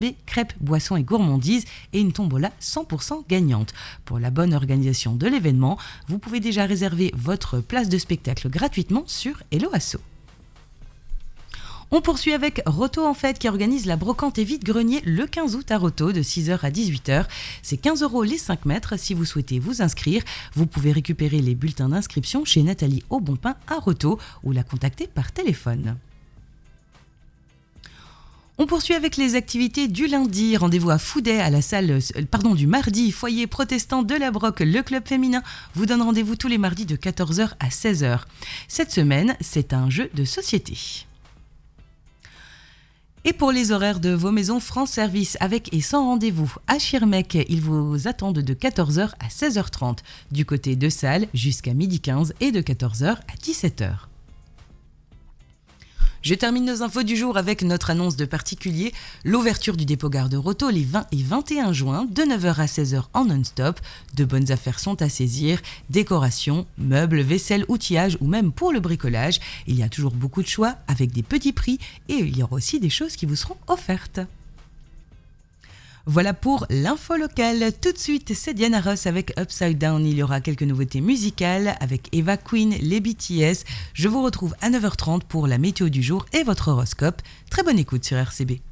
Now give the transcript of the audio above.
crêpes, boissons et gourmandises et une tombola 100% gagnante. Pour la bonne organisation de l'événement, vous pouvez déjà réserver votre place de spectacle gratuitement sur Hello Asso. On poursuit avec Roto en Fête qui organise la brocante et vide-grenier le 15 août à Roto de 6h à 18h. C'est 15 € les 5 mètres. Si vous souhaitez vous inscrire, vous pouvez récupérer les bulletins d'inscription chez Nathalie Aubonpin à Roto ou la contacter par téléphone. On poursuit avec les activités du lundi. Rendez-vous à Fouday à la salle du mardi, foyer protestant de la Broc. Le club féminin vous donne rendez-vous tous les mardis de 14h à 16h. Cette semaine, c'est un jeu de société. Et pour les horaires de vos maisons France Service avec et sans rendez-vous à Schirmeck, ils vous attendent de 14h à 16h30, du côté de Salles jusqu'à 12h15 et de 14h à 17h. Je termine nos infos du jour avec notre annonce de particulier, l'ouverture du dépôt-gare de Roto les 20 et 21 juin, de 9h à 16h en non-stop. De bonnes affaires sont à saisir, décoration, meubles, vaisselle, outillage ou même pour le bricolage. Il y a toujours beaucoup de choix avec des petits prix et il y aura aussi des choses qui vous seront offertes. Voilà pour l'info locale. Tout de suite, c'est Diana Ross avec Upside Down. Il y aura quelques nouveautés musicales avec Eva Queen, les BTS. Je vous retrouve à 9h30 pour la météo du jour et votre horoscope. Très bonne écoute sur RCB.